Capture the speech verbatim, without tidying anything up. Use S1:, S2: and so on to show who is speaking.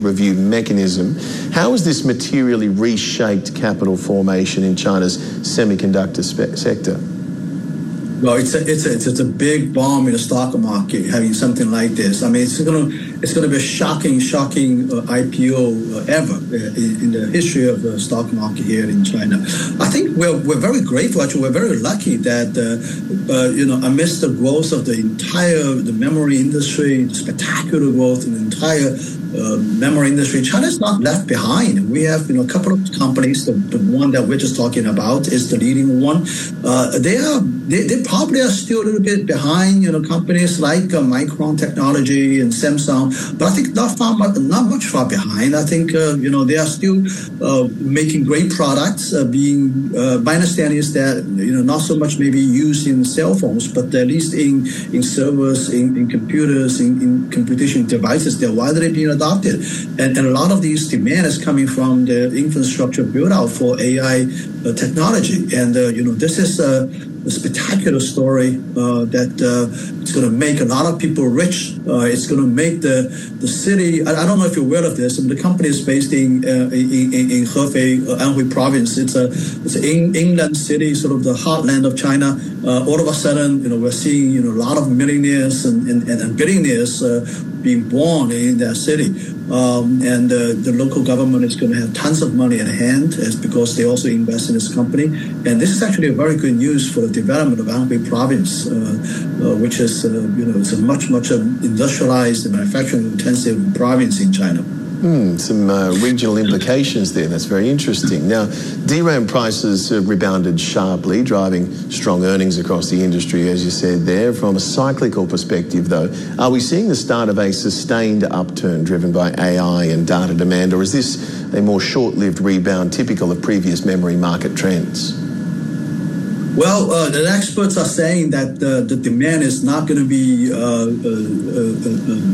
S1: review mechanism. How has this materially reshaped capital formation in China's semiconductor spe- sector?
S2: Well, it's a, it's, a, it's a big bomb in the stock market having something like this. I mean, it's going to it's going to be a shocking, shocking uh, I P O uh, ever in, in the history of the stock market here in China. I think we're we're very grateful. Actually, we're very lucky that uh, uh, you know, amidst the growth of the entire the memory industry, the spectacular growth in the entire uh, memory industry, China's not left behind. We have you know a couple of companies. The, the one that we're just talking about is the leading one. Uh, they are they, they probably are still a little bit behind. You know, companies like uh, Micron Technology and Samsung. But I think not far, not much far behind. I think uh, you know they are still uh, making great products. Uh, being uh, my understanding is that you know not so much maybe used in cell phones, but at least in in servers, in, in computers, in, in computation devices, they're widely being adopted. And, and a lot of these demand is coming from the infrastructure build out for A I uh, technology. And uh, you know this is a, a spectacular story uh, that uh, it's going to make a lot of people rich. Uh, it's going to make the the city. I, I don't know if you're aware of this. The company is based in uh, in, in, in Hefei, uh, Anhui province. It's a it's an in, inland city, sort of the heartland of China. Uh, all of a sudden, you know, we're seeing you know a lot of millionaires and and, and billionaires uh, being born in that city. Um, and uh, the local government is going to have tons of money at hand, as because they also invest in this company. And this is actually a very good news for the development of Anhui province, uh, uh, which is uh, you know it's a much much um, industrialized and manufacturing intensive province in China.
S1: Hmm, some uh, regional implications there. That's very interesting. Now, D RAM prices have rebounded sharply, driving strong earnings across the industry, as you said there. From a cyclical perspective, though, are we seeing the start of a sustained upturn driven by A I and data demand, or is this a more short-lived rebound typical of previous memory market trends?
S2: Well, uh, the experts are saying that uh, the demand is not going to be uh, uh, uh, uh,